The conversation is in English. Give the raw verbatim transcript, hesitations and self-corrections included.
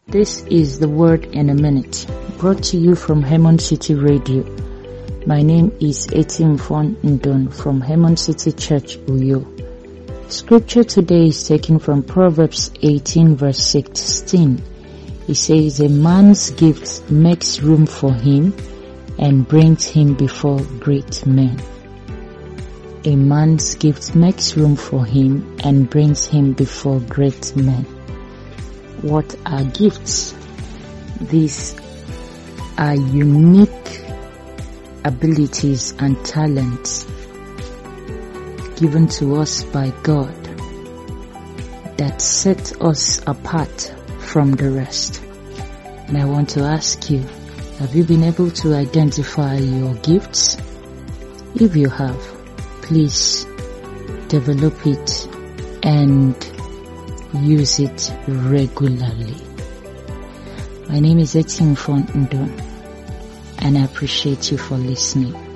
This is the Word in a Minute, brought to you from Hemon City Radio. My name is Etimfon Ndon from Hemon City Church, Uyo. Scripture today is taken from Proverbs eighteen verse sixteen. It says, "A man's gift makes room for him and brings him before great men." A man's gift makes room for him and brings him before great men. What are gifts? These are unique abilities and talents given to us by God that set us apart from the rest. And I want to ask you, have you been able to identify your gifts? If you have, please develop it and use it regularly. My name is Etimfon Ndon, and I appreciate you for listening.